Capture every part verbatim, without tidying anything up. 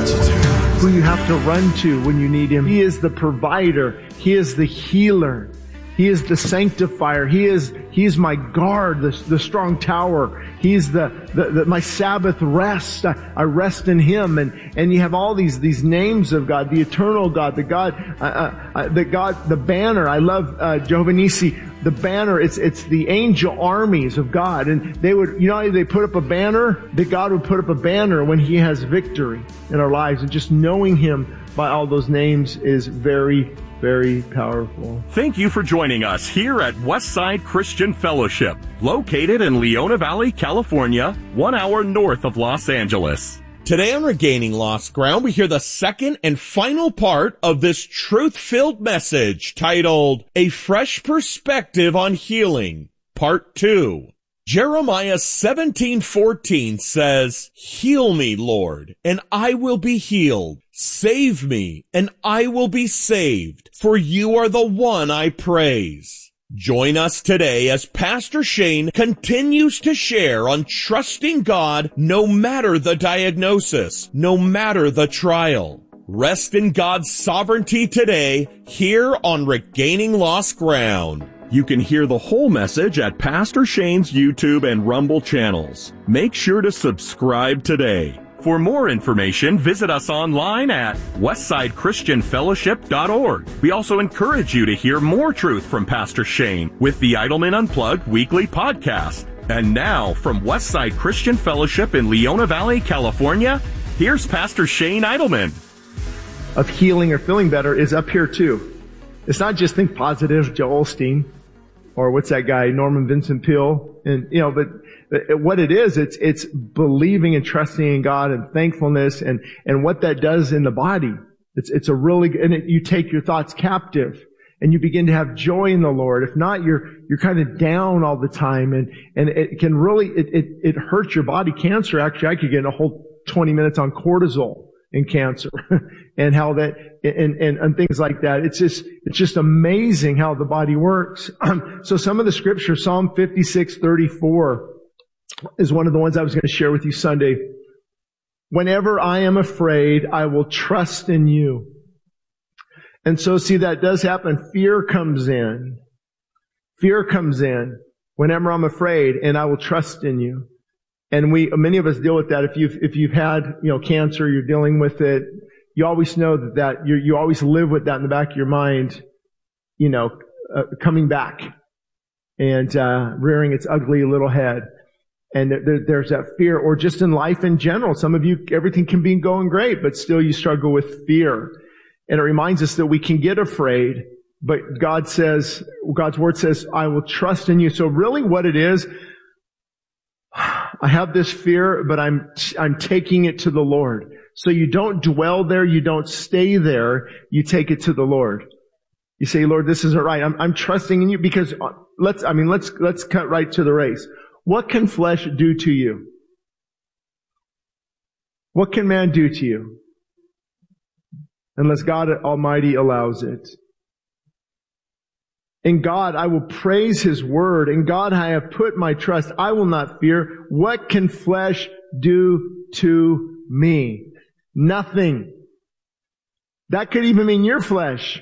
who you have to run to when you need Him. He is the provider. He is the healer. He is the sanctifier. He is, He is my guard, the, the strong tower. He's the, the, the, my Sabbath rest. I, I rest in Him. And, and you have all these, these names of God, the eternal God, the God, uh, uh, the God, the banner. I love, uh, Jehovah Nissi. The banner, it's, it's the angel armies of God. And they would, you know how they put up a banner? That God would put up a banner when He has victory in our lives. And just knowing Him by all those names is very, very powerful. Thank you for joining us here at Westside Christian Fellowship, located in Leona Valley, California, one hour north of Los Angeles. Today on Regaining Lost Ground, we hear the second and final part of this truth-filled message titled, A Fresh Perspective on Healing, Part two. Jeremiah seventeen fourteen says, Heal me, Lord, and I will be healed. Save me, and I will be saved, for you are the one I praise. Join us today as Pastor Shane continues to share on trusting God no matter the diagnosis, no matter the trial. Rest in God's sovereignty today here on Regaining Lost Ground. You can hear the whole message at Pastor Shane's YouTube and Rumble channels. Make sure to subscribe today. For more information, visit us online at westside christian fellowship dot org. We also encourage you to hear more truth from Pastor Shane with the Idleman Unplugged weekly podcast. And now, from Westside Christian Fellowship in Leona Valley, California, here's Pastor Shane Idleman. Of healing or feeling better is up here too. It's not just think positive, Joel Osteen, or what's that guy, Norman Vincent Peale, and you know, but what it is, it's, it's believing and trusting in God and thankfulness and, and what that does in the body. It's, it's a really, and it, you take your thoughts captive and you begin to have joy in the Lord. If not, you're, you're kind of down all the time and, and it can really, it, it, it hurts your body. Cancer, actually, I could get in a whole twenty minutes on cortisol in cancer and how that, and, and, and things like that. It's just, it's just amazing how the body works. So some of the scripture, Psalm fifty-six thirty-four, is one of the ones I was going to share with you Sunday. Whenever I am afraid, I will trust in you. And so see, that does happen. Fear comes in. Fear comes in whenever I'm afraid, and I will trust in you. And we, many of us deal with that. If you've, if you've had, you know, cancer, you're dealing with it, you always know that, that you you always live with that in the back of your mind, you know, uh, coming back and, uh, rearing its ugly little head. And there, there's that fear, or just in life in general. Some of you, everything can be going great, but still you struggle with fear. And it reminds us that we can get afraid, but God says, God's word says, I will trust in you. So really what it is, I have this fear, but I'm, I'm taking it to the Lord. So you don't dwell there, you don't stay there, you take it to the Lord. You say, Lord, this isn't right. I'm, I'm trusting in you because let's, I mean, let's, let's cut right to the race. What can flesh do to you? What can man do to you? Unless God Almighty allows it. In God I will praise His word. In God I have put my trust. I will not fear. What can flesh do to me? Nothing. That could even mean your flesh.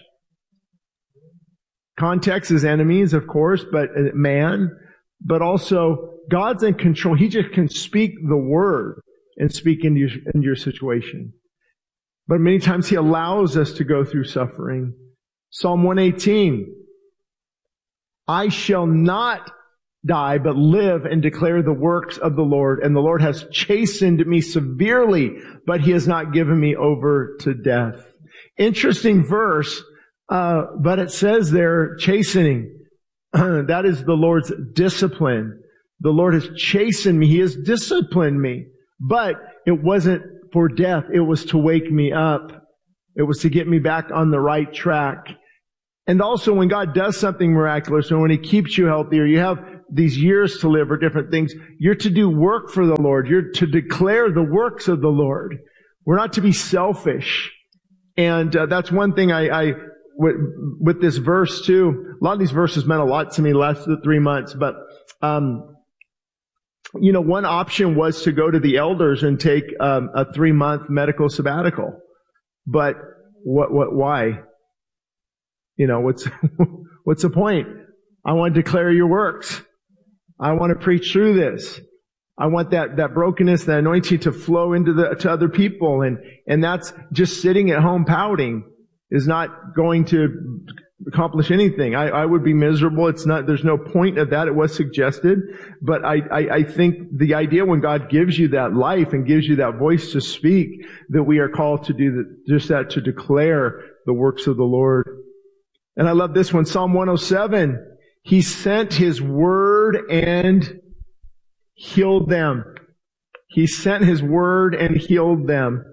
Context is enemies, of course, but man, but also God's in control. He just can speak the word and speak into your, into your situation. But many times He allows us to go through suffering. Psalm one eighteen. I shall not die, but live and declare the works of the Lord. And the Lord has chastened me severely, but He has not given me over to death. Interesting verse, uh, but it says there, chastening. That is the Lord's discipline. The Lord has chastened me. He has disciplined me. But it wasn't for death. It was to wake me up. It was to get me back on the right track. And also when God does something miraculous, or when He keeps you healthy, or you have these years to live or different things, you're to do work for the Lord. You're to declare the works of the Lord. We're not to be selfish. And uh, that's one thing I, I with, with this verse too. A lot of these verses meant a lot to me the last three months, but um you know, one option was to go to the elders and take um, a three-month medical sabbatical. But what, what, why? You know, what's, what's the point? I want to declare your works. I want to preach through this. I want that, that brokenness, that anointing to flow into the, to other people. And, and that's just sitting at home pouting is not going to accomplish anything. I, I would be miserable. It's not, there's no point of that. It was suggested. But I, I, I think the idea when God gives you that life and gives you that voice to speak, that we are called to do the, just that, to declare the works of the Lord. And I love this one, Psalm one oh seven. He sent His word and healed them. He sent His word and healed them.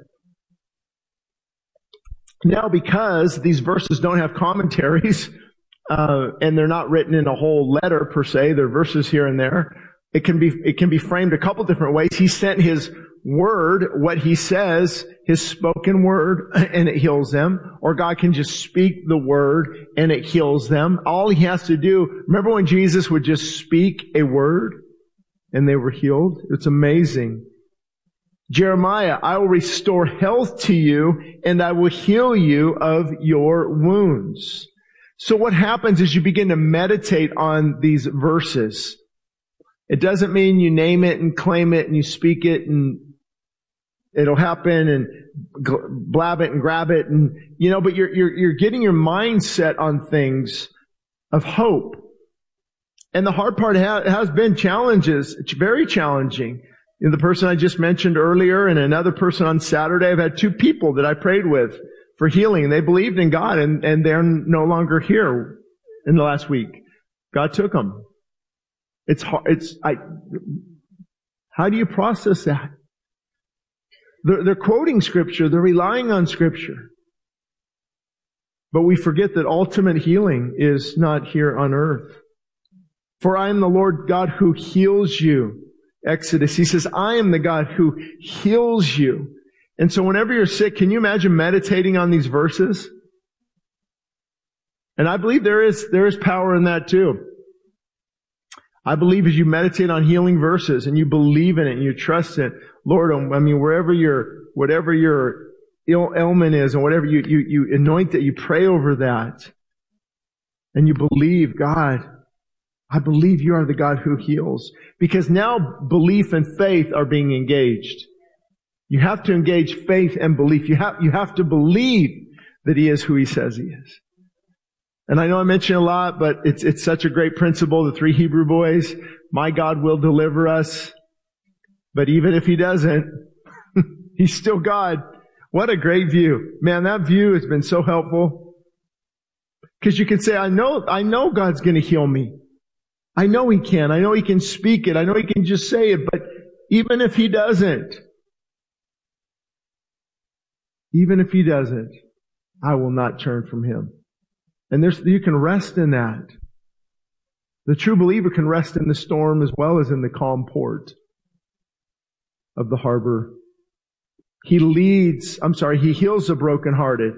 Now, because these verses don't have commentaries, uh, and they're not written in a whole letter per se, they're verses here and there, it can be, it can be framed a couple different ways. He sent His word, what He says, His spoken word, and it heals them. Or God can just speak the word and it heals them. All He has to do, remember when Jesus would just speak a word and they were healed? It's amazing. Jeremiah, I will restore health to you and I will heal you of your wounds. So what happens is you begin to meditate on these verses. It doesn't mean you name it and claim it and you speak it and it'll happen and blab it and grab it and, you know, but you're, you're, you're getting your mind set on things of hope. And the hard part ha- has been challenges. It's very challenging. You know, the person I just mentioned earlier and another person on Saturday, I've had two people that I prayed with for healing and they believed in God and, and they're no longer here in the last week. God took them. It's hard. It's, I, how do you process that? They're, they're quoting Scripture. They're relying on Scripture. But we forget that ultimate healing is not here on earth. For I am the Lord God who heals you. Exodus. He says, I am the God who heals you. And so whenever you're sick, can you imagine meditating on these verses? And I believe there is, there is power in that too. I believe as you meditate on healing verses and you believe in it and you trust it, Lord, I mean, wherever your, whatever your ill ailment is and whatever you, you, you anoint that, you pray over that and you believe, God, I believe you are the God who heals. Because now belief and faith are being engaged. You have to engage faith and belief. You have, you have to believe that He is who He says He is. And I know I mention a lot, but it's, it's such a great principle. The three Hebrew boys, my God will deliver us. But even if He doesn't, He's still God. What a great view. Man, that view has been so helpful. Because you can say, I know, I know God's going to heal me. I know He can. I know He can speak it. I know He can just say it. But even if He doesn't, even if He doesn't, I will not turn from Him. And there's, you can rest in that. The true believer can rest in the storm as well as in the calm port of the harbor. He leads, I'm sorry, He heals the brokenhearted.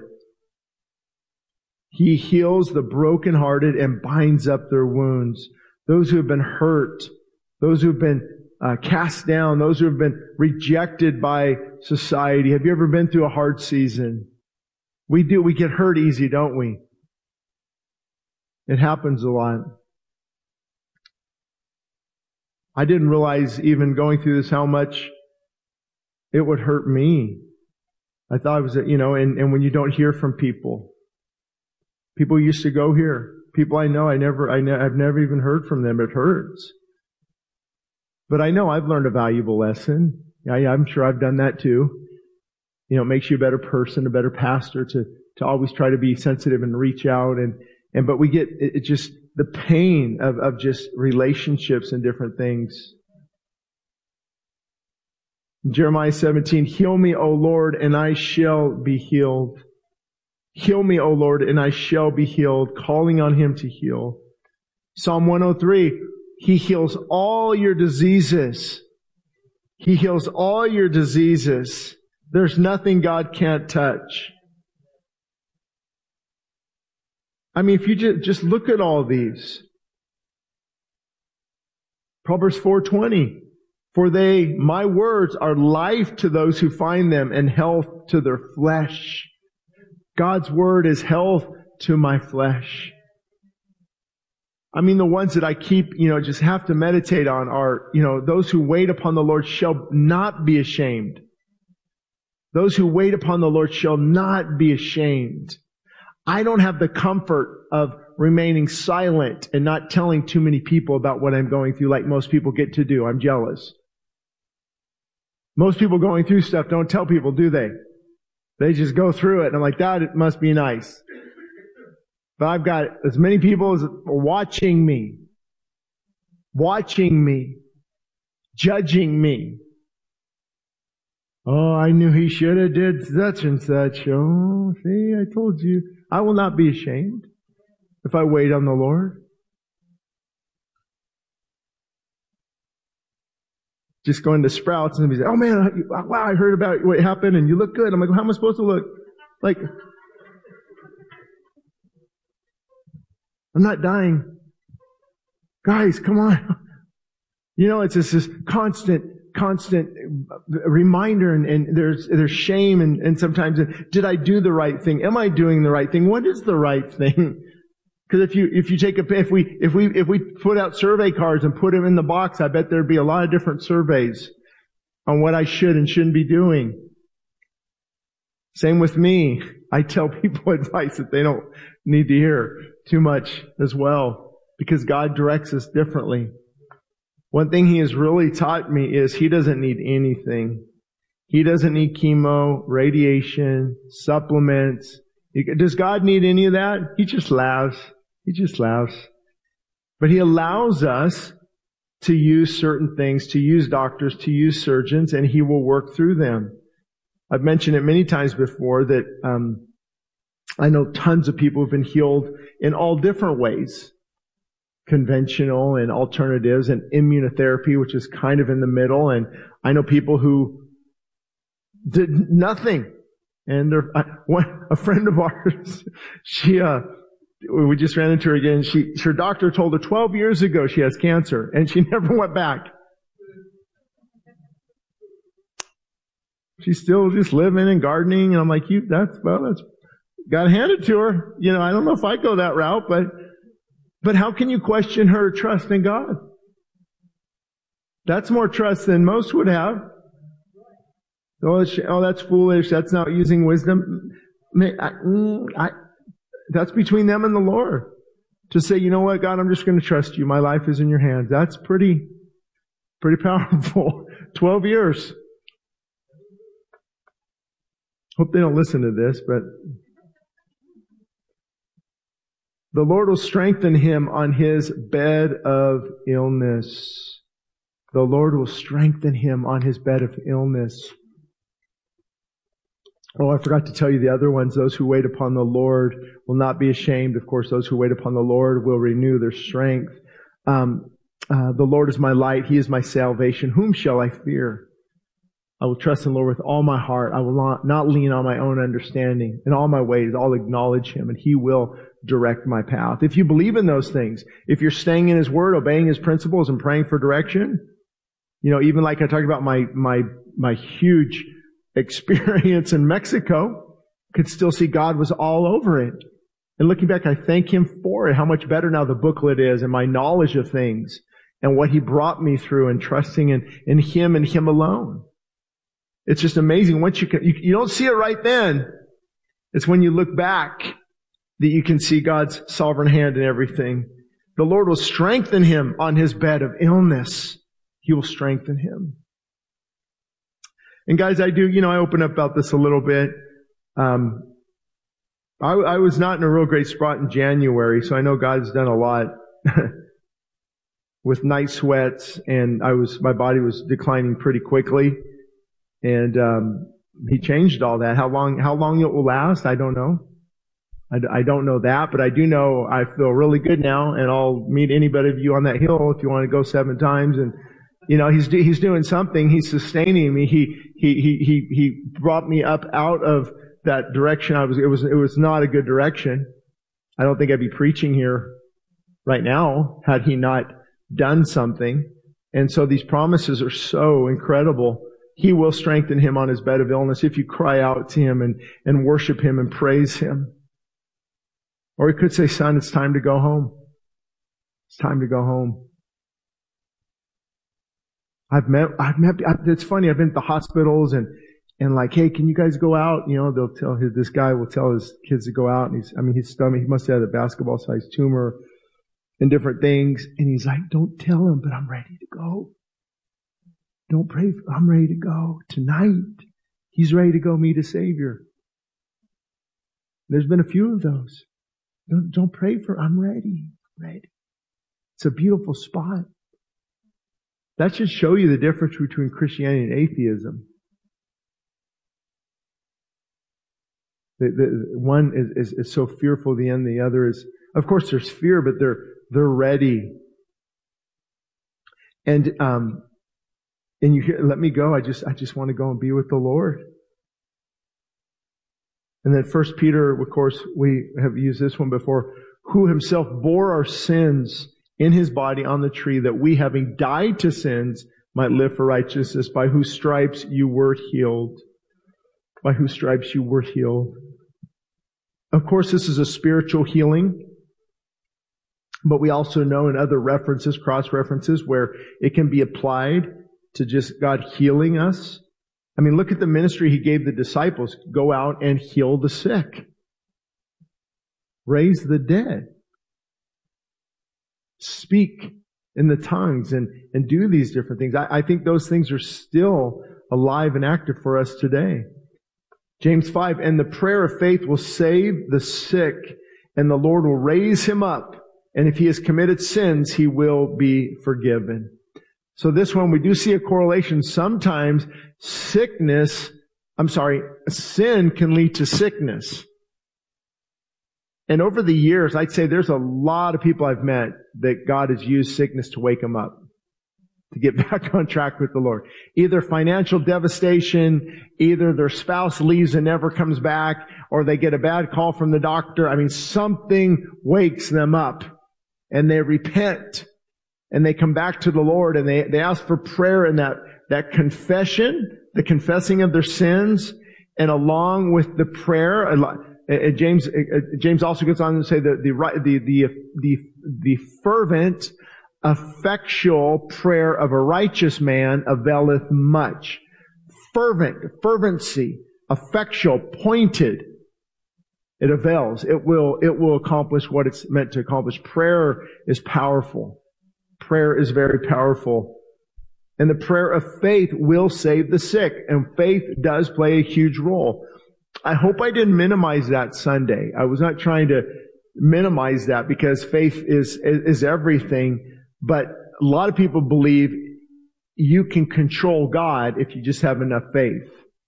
He heals the brokenhearted and binds up their wounds. Those who have been hurt, those who have been uh, cast down, those who have been rejected by society. Have you ever been through a hard season? We do. We get hurt easy, don't we? It happens a lot. I didn't realize even going through this how much it would hurt me. I thought it was, you know, and, and when you don't hear from people, people used to go here. People I know, I never, I ne- I've never even heard from them. It hurts. But I know I've learned a valuable lesson. I, I'm sure I've done that too. You know, it makes you a better person, a better pastor to, to always try to be sensitive and reach out. And, and, but we get, it, it just, the pain of, of just relationships and different things. Jeremiah seventeen, heal me, O Lord, and I shall be healed. Heal me, O Lord, and I shall be healed, calling on Him to heal. Psalm one oh three, He heals all your diseases. He heals all your diseases. There's nothing God can't touch. I mean, if you just, just look at all these. Proverbs four twenty, For they, my words, are life to those who find them and health to their flesh. God's word is health to my flesh. I mean, the ones that I keep, you know, just have to meditate on are, you know, those who wait upon the Lord shall not be ashamed. Those who wait upon the Lord shall not be ashamed. I don't have the comfort of remaining silent and not telling too many people about what I'm going through like most people get to do. I'm jealous. Most people going through stuff don't tell people, do they? They just go through it. And I'm like, that it must be nice. But I've got as many people as are watching me, watching me, judging me. Oh, I knew he should have did such and such. Oh, see, I told you. I will not be ashamed if I wait on the Lord. Just going to Sprouts and somebody say, oh man, wow, I heard about what happened and you look good. I'm like, well, how am I supposed to look? Like, I'm not dying. Guys, come on. You know, it's just this constant, constant reminder and, and there's, there's shame and, and sometimes, did I do the right thing? Am I doing the right thing? What is the right thing? Because if you, if you take a, if we, if we, if we put out survey cards and put them in the box, I bet there'd be a lot of different surveys on what I should and shouldn't be doing. Same with me. I tell people advice that they don't need to hear too much as well, because God directs us differently. One thing He has really taught me is He doesn't need anything. He doesn't need chemo, radiation, supplements. Does God need any of that? He just laughs. He just laughs. But He allows us to use certain things, to use doctors, to use surgeons, and He will work through them. I've mentioned it many times before that um, I know tons of people who've been healed in all different ways. Conventional and alternatives and immunotherapy, which is kind of in the middle. And I know people who did nothing. And they're, I, one, a friend of ours, she, uh, we just ran into her again. She, her doctor told her twelve years ago she has cancer and she never went back. She's still just living and gardening. And I'm like, you, that's, well, that's, gotta hand it to her. You know, I don't know if I go that route, but, but how can you question her trust in God? That's more trust than most would have. Oh, oh that's foolish. That's not using wisdom. I, I, that's between them and the Lord. To say, you know what, God, I'm just going to trust you. My life is in your hands. That's pretty, pretty powerful. Twelve years. Hope they don't listen to this, but the Lord will strengthen him on his bed of illness. The Lord will strengthen him on his bed of illness. Oh, I forgot to tell you the other ones. Those who wait upon the Lord will not be ashamed. Of course, those who wait upon the Lord will renew their strength. Um, uh, the Lord is my light. He is my salvation. Whom shall I fear? I will trust in the Lord with all my heart. I will not, not lean on my own understanding. In all my ways, I'll acknowledge Him, and He will direct my path. If you believe in those things, if you're staying in His Word, obeying His principles, and praying for direction, you know, even like I talked about my, my, my huge experience in Mexico, could still see God was all over it. And looking back, I thank Him for it. How much better now the booklet is and my knowledge of things and what He brought me through and trusting in, in Him and Him alone. It's just amazing. Once you can, you, you don't see it right then. It's when you look back that you can see God's sovereign hand in everything. The Lord will strengthen him on his bed of illness. He will strengthen him. And guys, I do, you know, I open up about this a little bit. Um, I, I was not in a real great spot in January, so I know God's done a lot with night sweats, and I was, my body was declining pretty quickly. And, um, He changed all that. How long, how long it will last, I don't know. I, I don't know that, but I do know I feel really good now, and I'll meet anybody of you on that hill if you want to go seven times. And, you know, He's, He's doing something. He's sustaining me. He, He, He, He, He brought me up out of that direction. I was, it was, it was not a good direction. I don't think I'd be preaching here right now had He not done something. And so these promises are so incredible. He will strengthen him on his bed of illness if you cry out to him and, and worship him and praise him. Or he could say, son, it's time to go home. It's time to go home. I've met, I've met, it's funny, I've been at the hospitals and, and like, hey, can you guys go out? You know, they'll tell his, this guy will tell his kids to go out and he's, I mean, his stomach, he must have had a basketball sized tumor and different things. And he's like, don't tell him, but I'm ready to go. Don't pray. For, I'm ready to go tonight. He's ready to go meet a Savior. There's been a few of those. Don't, don't pray for, I'm ready. I'm ready. It's a beautiful spot. That should show you the difference between Christianity and atheism. The, the, one is, is, is so fearful of the end. The other is, of course, there's fear, but they're they're ready. And um, and you hear, let me go. I just I just want to go and be with the Lord. And then First Peter, of course, we have used this one before. Who himself bore our sins in his body on the tree, that we, having died to sins, might live for righteousness, by whose stripes you were healed. By whose stripes you were healed. Of course, this is a spiritual healing, but we also know in other references, cross-references, where it can be applied to just God healing us. I mean, look at the ministry he gave the disciples. Go out and heal the sick. Raise the dead. Speak in the tongues and, and do these different things. I, I think those things are still alive and active for us today. James five, and the prayer of faith will save the sick, and the Lord will raise him up. And if he has committed sins, he will be forgiven. So this one, we do see a correlation. Sometimes sickness, I'm sorry, sin can lead to sickness. And over the years, I'd say there's a lot of people I've met that God has used sickness to wake them up, to get back on track with the Lord. Either financial devastation, either their spouse leaves and never comes back, or they get a bad call from the doctor. I mean, something wakes them up and they repent and they come back to the Lord and they, they ask for prayer and that, that confession, the confessing of their sins, and along with the prayer, uh, James, uh, James also goes on to say that the, the, the, the, the fervent, effectual prayer of a righteous man availeth much. Fervent, fervency, effectual, pointed. It avails. It will, it will accomplish what it's meant to accomplish. Prayer is powerful. Prayer is very powerful. And the prayer of faith will save the sick. And faith does play a huge role. I hope I didn't minimize that Sunday. I was not trying to minimize that because faith is, is, is everything. But a lot of people believe you can control God if you just have enough faith.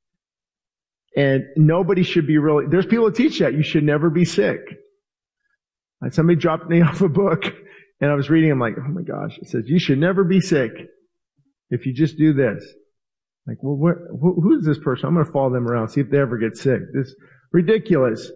And nobody should be really, there's people that teach that. You should never be sick. Somebody dropped me off a book and I was reading, I'm like, oh my gosh. It says, you should never be sick if you just do this. Like, well, where, who, who's this person? I'm going to follow them around, see if they ever get sick. This is ridiculous.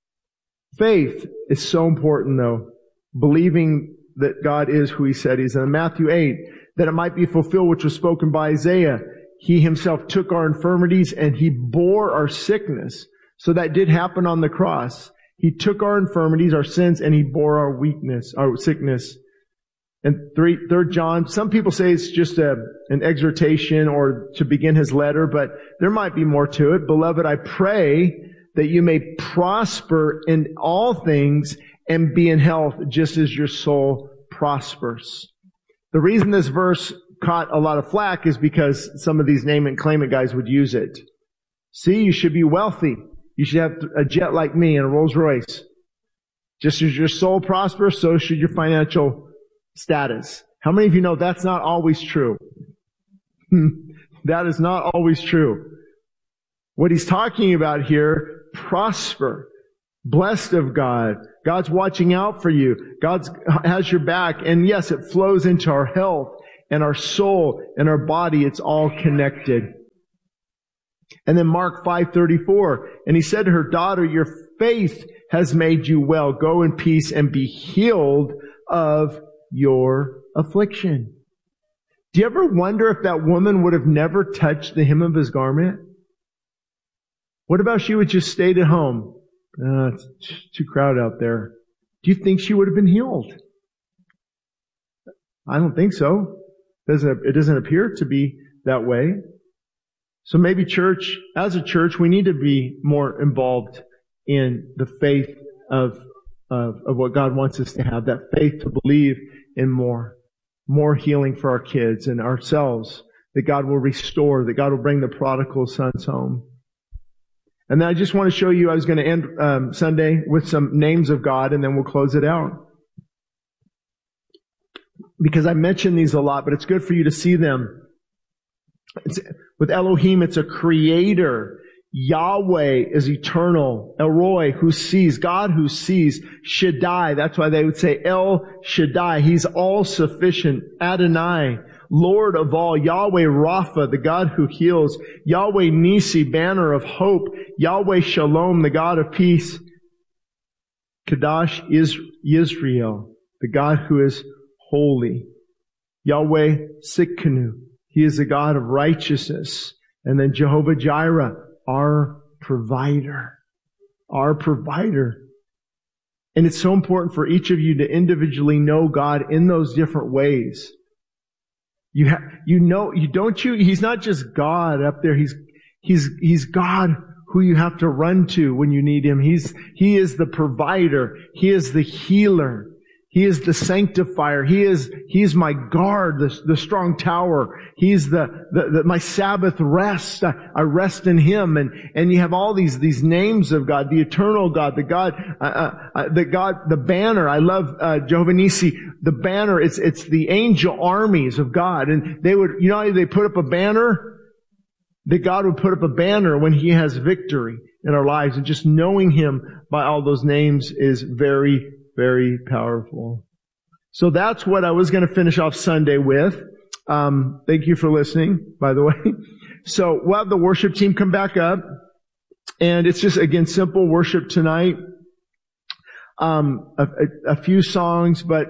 Faith is so important though. Believing that God is who he said he is. And in Matthew eight, that it might be fulfilled which was spoken by Isaiah. He himself took our infirmities and he bore our sickness. So that did happen on the cross. He took our infirmities, our sins, and he bore our weakness, our sickness. And three, third John, some people say it's just a, an exhortation or to begin his letter, but there might be more to it. Beloved, I pray that you may prosper in all things and be in health just as your soul prospers. The reason this verse caught a lot of flack is because some of these name and claim it guys would use it. See, you should be wealthy. You should have a jet like me and a Rolls Royce. Just as your soul prospers, so should your financial status. How many of you know that's not always true? That is not always true. What he's talking about here, prosper, blessed of God. God's watching out for you. God has your back. And yes, it flows into our health and our soul and our body. It's all connected. And then Mark five thirty-four, and he said to her, daughter, your faith has made you well. Go in peace and be healed of your affliction. Do you ever wonder if that woman would have never touched the hem of his garment? What about she would just stayed at home? Uh, it's too crowded out there. Do you think she would have been healed? I don't think so. It doesn't, it doesn't appear to be that way. So maybe church, as a church, we need to be more involved in the faith of, of, of what God wants us to have, that faith to believe in more, more healing for our kids and ourselves, that God will restore, that God will bring the prodigal sons home. And then I just want to show you, I was going to end um, Sunday with some names of God, and then we'll close it out. Because I mention these a lot, but it's good for you to see them. It's, with Elohim, it's a creator. Yahweh is eternal. El Roi, who sees. God who sees. Shaddai, that's why they would say El Shaddai. He's all-sufficient. Adonai, Lord of all. Yahweh Rapha, the God who heals. Yahweh Nisi, banner of hope. Yahweh Shalom, the God of peace. Kadash is Yisrael, the God who is holy. Yahweh Sikkenu, He is the God of righteousness. And then Jehovah Jireh, our provider. Our provider. And it's so important for each of you to individually know God in those different ways. You have, you know, you don't you, He's not just God up there. He's, He's, He's God who you have to run to when you need Him. He's, He is the provider. He is the healer. He is the sanctifier. He is, He is my guard, the, the strong tower. He's the, the, the my Sabbath rest. I, I rest in Him. And, and you have all these, these names of God, the eternal God, the God, uh, uh, the God, the banner. I love, uh, Jehovah Nisi. The banner, it's, it's the angel armies of God. And they would, you know how they put up a banner? That God would put up a banner when He has victory in our lives. And just knowing Him by all those names is very, very powerful. So that's what I was going to finish off Sunday with. Um, thank you for listening, by the way. So we'll have the worship team come back up. And it's just, again, simple worship tonight. Um, a, a, a few songs, but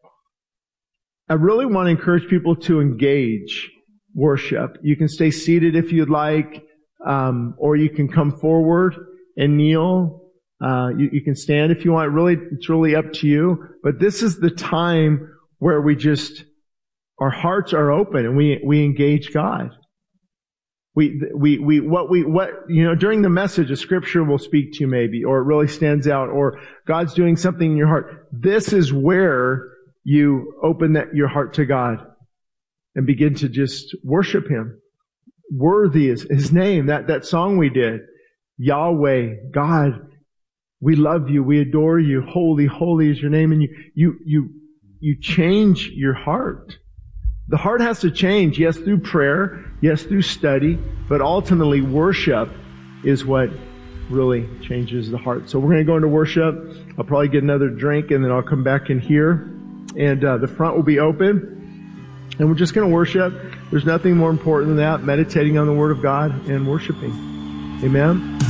I really want to encourage people to engage worship. You can stay seated if you'd like, um, or you can come forward and kneel. Uh, you, you can stand if you want. Really, it's really up to you. But this is the time where we just, our hearts are open and we, we engage God. We, we, we, what we, what, you know, during the message, a scripture will speak to you maybe, or it really stands out, or God's doing something in your heart. This is where you open that, your heart to God and begin to just worship Him. Worthy is His name. That, that song we did. Yahweh, God, we love You. We adore You. Holy, holy is Your name. And you, you, you, you change your heart. The heart has to change, yes, through prayer, yes, through study, but ultimately worship is what really changes the heart. So we're going to go into worship. I'll probably get another drink and then I'll come back in here. And uh, the front will be open. And we're just going to worship. There's nothing more important than that, meditating on the Word of God and worshiping. Amen.